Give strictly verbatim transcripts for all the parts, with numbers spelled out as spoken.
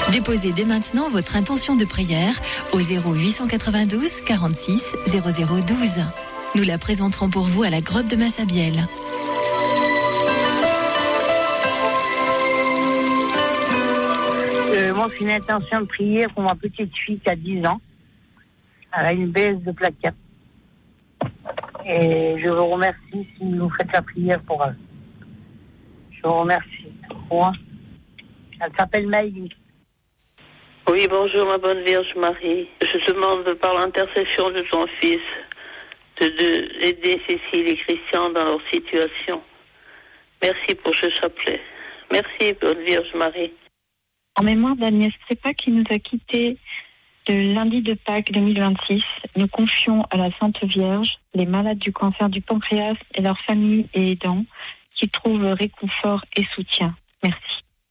Déposez dès maintenant votre intention de prière au zéro huit cent quatre-vingt-douze quarante-six zéro zéro douze. Nous la présenterons pour vous à la grotte de Massabielle. Euh, moi, c'est une intention de prière pour ma petite fille qui a dix ans. Elle a une baisse de plaquettes. Et je vous remercie si vous faites la prière pour elle. Je vous remercie. Moi, elle s'appelle Maïli. Oui, bonjour ma bonne Vierge Marie. Je demande par l'intercession de ton Fils de, de aider Cécile et Christian dans leur situation. Merci pour ce chapelet. Merci, bonne Vierge Marie. En mémoire d'Agnès Trépa qui nous a quittés le lundi de Pâques deux mille vingt-six, nous confions à la Sainte Vierge les malades du cancer du pancréas et leurs familles et aidants qui trouvent réconfort et soutien. Merci.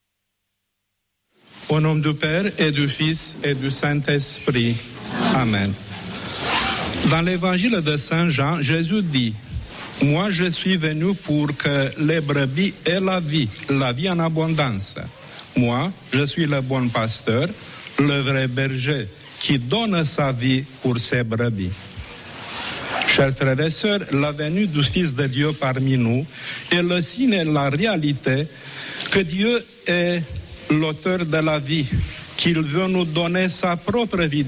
Au nom du Père et du Fils et du Saint-Esprit. Amen. Dans l'évangile de Saint Jean, Jésus dit: moi, je suis venu pour que les brebis aient la vie, la vie en abondance. Moi, je suis le bon pasteur, le vrai berger, qui donne sa vie pour ses brebis. Chers frères et sœurs, la venue du Fils de Dieu parmi nous est le signe et la réalité que Dieu est l'auteur de la vie, qu'il veut nous donner sa propre vie